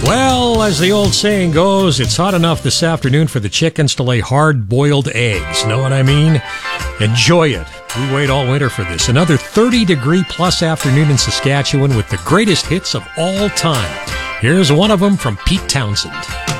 Well, as the old saying goes, it's hot enough this afternoon for the chickens to lay hard-boiled eggs. Know what I mean? Enjoy it. We wait all winter for this. Another 30-degree-plus afternoon in Saskatchewan with the greatest hits of all time. Here's one of them from Pete Townsend.